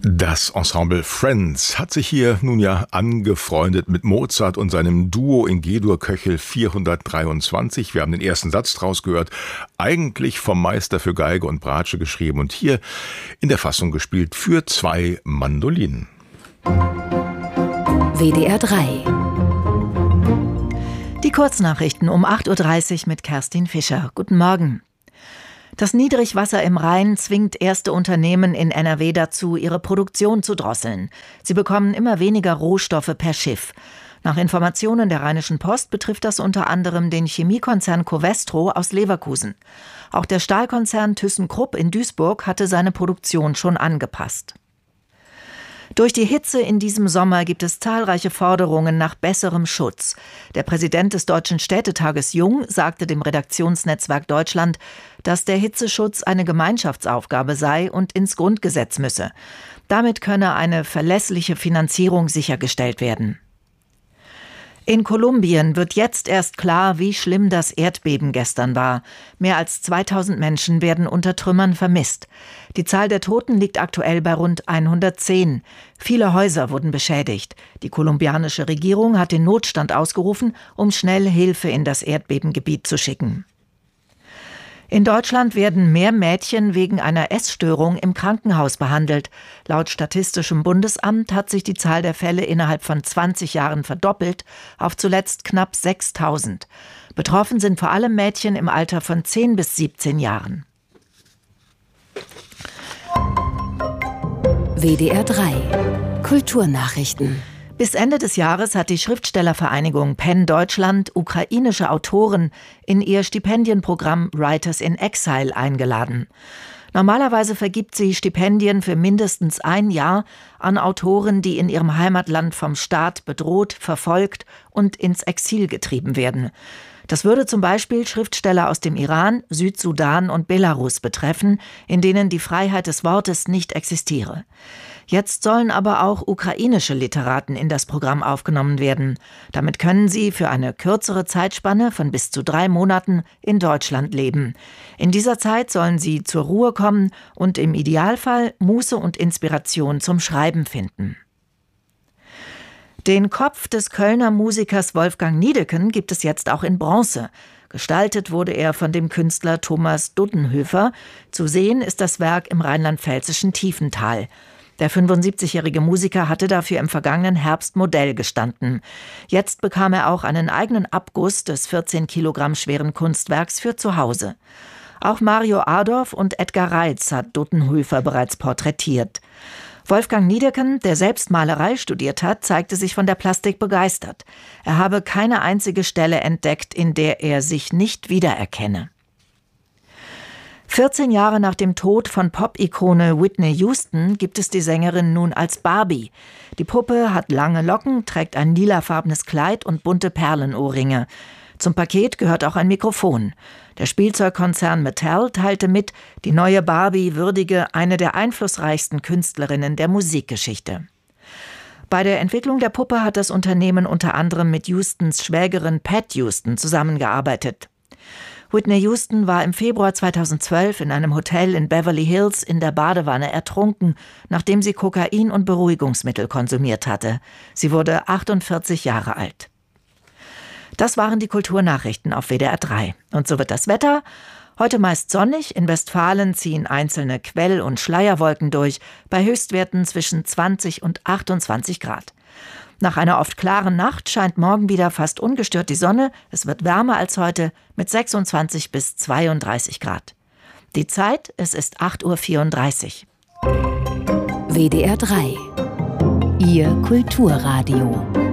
Das Ensemble Friends hat sich hier nun ja angefreundet mit Mozart und seinem Duo in G-Dur Köchel 423. Wir haben den ersten Satz draus gehört, eigentlich vom Meister für Geige und Bratsche geschrieben und hier in der Fassung gespielt für 2 Mandolinen. WDR 3. Die Kurznachrichten um 8.30 Uhr mit Kerstin Fischer. Guten Morgen. Das Niedrigwasser im Rhein zwingt erste Unternehmen in NRW dazu, ihre Produktion zu drosseln. Sie bekommen immer weniger Rohstoffe per Schiff. Nach Informationen der Rheinischen Post betrifft das unter anderem den Chemiekonzern Covestro aus Leverkusen. Auch der Stahlkonzern ThyssenKrupp in Duisburg hatte seine Produktion schon angepasst. Durch die Hitze in diesem Sommer gibt es zahlreiche Forderungen nach besserem Schutz. Der Präsident des Deutschen Städtetages Jung sagte dem Redaktionsnetzwerk Deutschland, dass der Hitzeschutz eine Gemeinschaftsaufgabe sei und ins Grundgesetz müsse. Damit könne eine verlässliche Finanzierung sichergestellt werden. In Kolumbien wird jetzt erst klar, wie schlimm das Erdbeben gestern war. Mehr als 2000 Menschen werden unter Trümmern vermisst. Die Zahl der Toten liegt aktuell bei rund 110. Viele Häuser wurden beschädigt. Die kolumbianische Regierung hat den Notstand ausgerufen, um schnell Hilfe in das Erdbebengebiet zu schicken. In Deutschland werden mehr Mädchen wegen einer Essstörung im Krankenhaus behandelt. Laut Statistischem Bundesamt hat sich die Zahl der Fälle innerhalb von 20 Jahren verdoppelt, auf zuletzt knapp 6.000. Betroffen sind vor allem Mädchen im Alter von 10 bis 17 Jahren. WDR 3 Kulturnachrichten. Bis Ende des Jahres hat die Schriftstellervereinigung PEN Deutschland ukrainische Autoren in ihr Stipendienprogramm Writers in Exile eingeladen. Normalerweise vergibt sie Stipendien für mindestens ein Jahr an Autoren, die in ihrem Heimatland vom Staat bedroht, verfolgt und ins Exil getrieben werden. Das würde zum Beispiel Schriftsteller aus dem Iran, Südsudan und Belarus betreffen, in denen die Freiheit des Wortes nicht existiere. Jetzt sollen aber auch ukrainische Literaten in das Programm aufgenommen werden. Damit können sie für eine kürzere Zeitspanne von bis zu 3 Monaten in Deutschland leben. In dieser Zeit sollen sie zur Ruhe kommen und im Idealfall Muße und Inspiration zum Schreiben finden. Den Kopf des Kölner Musikers Wolfgang Niedecken gibt es jetzt auch in Bronze. Gestaltet wurde er von dem Künstler Thomas Duttenhöfer. Zu sehen ist das Werk im rheinland-pfälzischen Tiefental. Der 75-jährige Musiker hatte dafür im vergangenen Herbst Modell gestanden. Jetzt bekam er auch einen eigenen Abguss des 14 Kilogramm schweren Kunstwerks für zu Hause. Auch Mario Adorf und Edgar Reitz hat Duttenhöfer bereits porträtiert. Wolfgang Niedecken, der selbst Malerei studiert hat, zeigte sich von der Plastik begeistert. Er habe keine einzige Stelle entdeckt, in der er sich nicht wiedererkenne. 14 Jahre nach dem Tod von Pop-Ikone Whitney Houston gibt es die Sängerin nun als Barbie. Die Puppe hat lange Locken, trägt ein lilafarbenes Kleid und bunte Perlenohrringe. Zum Paket gehört auch ein Mikrofon. Der Spielzeugkonzern Mattel teilte mit, die neue Barbie würdige eine der einflussreichsten Künstlerinnen der Musikgeschichte. Bei der Entwicklung der Puppe hat das Unternehmen unter anderem mit Houstons Schwägerin Pat Houston zusammengearbeitet. Whitney Houston war im Februar 2012 in einem Hotel in Beverly Hills in der Badewanne ertrunken, nachdem sie Kokain und Beruhigungsmittel konsumiert hatte. Sie wurde 48 Jahre alt. Das waren die Kulturnachrichten auf WDR 3. Und so wird das Wetter. Heute meist sonnig, in Westfalen ziehen einzelne Quell- und Schleierwolken durch, bei Höchstwerten zwischen 20 und 28 Grad. Nach einer oft klaren Nacht scheint morgen wieder fast ungestört die Sonne. Es wird wärmer als heute mit 26 bis 32 Grad. Die Zeit, es ist 8.34 Uhr. WDR 3 Ihr Kulturradio.